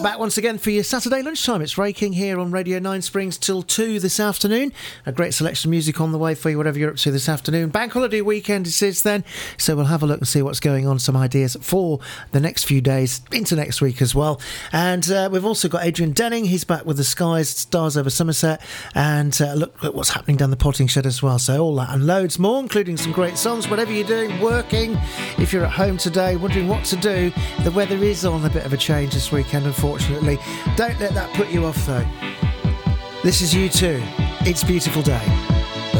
Back once again for your Saturday lunchtime. It's Ray King here on Radio 9 Springs till 2 this afternoon. A great selection of music on the way for you, whatever you're up to this afternoon. Bank holiday weekend it is then, so we'll have a look and see what's going on, some ideas for the next few days, into next week as well. And we've also got Adrian Denning. He's back with the Stars Over Somerset, and look at what's happening down the Potting Shed as well. So all that and loads more, including some great songs. Whatever you're doing, working, if you're at home today, wondering what to do, the weather is on a bit of a change this weekend, unfortunately. Don't let that put you off though. This is U2. It's Beautiful Day.